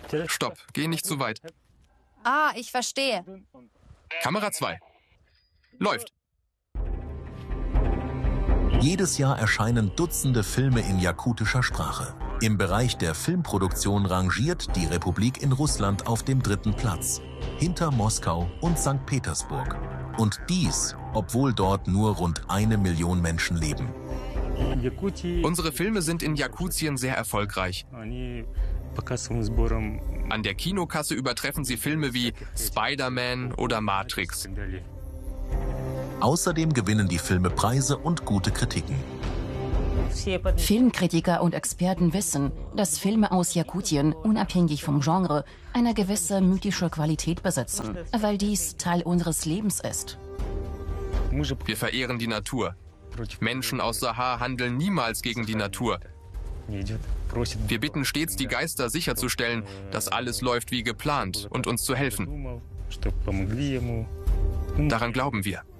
Stopp, geh nicht zu weit. Ah, ich verstehe. Kamera 2. Läuft. Jedes Jahr erscheinen Dutzende Filme in jakutischer Sprache. Im Bereich der Filmproduktion rangiert die Republik in Russland auf dem 3. Platz, hinter Moskau und St. Petersburg. Und dies, obwohl dort nur rund 1 Million Menschen leben. Unsere Filme sind in Jakutien sehr erfolgreich. An der Kinokasse übertreffen sie Filme wie Spider-Man oder Matrix. Außerdem gewinnen die Filme Preise und gute Kritiken. Filmkritiker und Experten wissen, dass Filme aus Jakutien, unabhängig vom Genre, eine gewisse mythische Qualität besitzen, weil dies Teil unseres Lebens ist. Wir verehren die Natur. Menschen aus Sahar handeln niemals gegen die Natur. Wir bitten stets die Geister sicherzustellen, dass alles läuft wie geplant und uns zu helfen. Daran glauben wir.